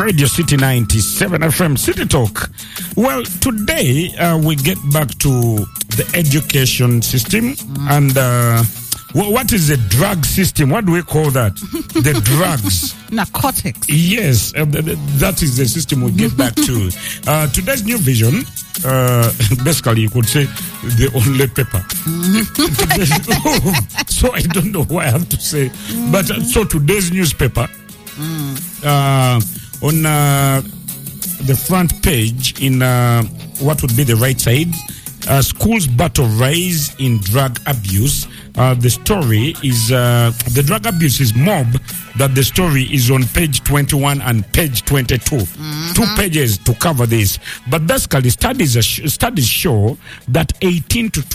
Radio City 97 FM City Talk. Well, today we get back to the education system and what is the drug system? What do we call that? The drugs. Narcotics. Yes, that is the system we get back to. Today's New Vision, basically you could say the only paper. So I don't know what I have to say. But so today's newspaper, on the front page in what would be the right side, schools battle rise in drug abuse. The story is the drug abuse is mob, that the story is on page 21 and page 22. 2 pages to cover this. But basically, studies show that 18 to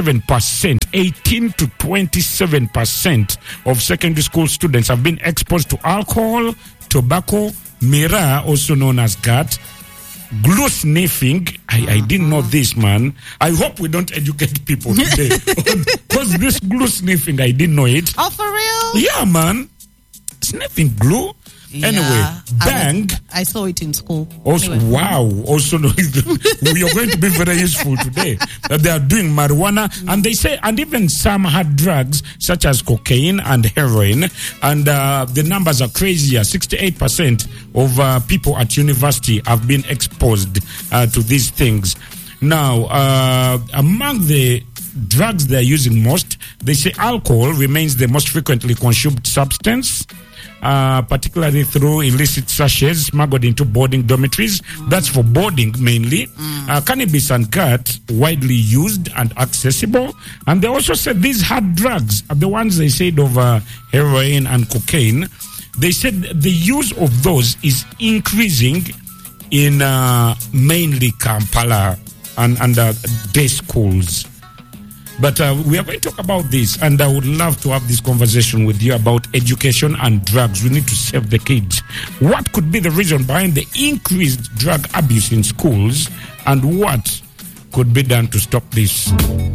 27% of secondary school students have been exposed to alcohol, tobacco, miraa, also known as GAT, glue sniffing. I didn't know this, man. I hope we don't educate people today. Because this glue sniffing, I didn't know it. Oh, for real? Yeah, man. Sniffing glue. Yeah, anyway, bang. I saw it in school. Also, anyway. wow. Also, we are going to be very useful today. They are doing marijuana, and they say, and even some hard drugs such as cocaine and heroin, and the numbers are crazier. 68% of people at university have been exposed to these things. Now, among the drugs they're using most, they say alcohol remains the most frequently consumed substance. Particularly through illicit sachets smuggled into boarding dormitories. That's for boarding mainly. Cannabis and GAT widely used and accessible. And they also said these hard drugs are the ones they said of heroin and cocaine. They said the use of those is increasing in mainly Kampala and day schools. But we are going to talk about this, and I would love to have this conversation with you about education and drugs. We need to save the kids. What could be the reason behind the increased drug abuse in schools, and what could be done to stop this?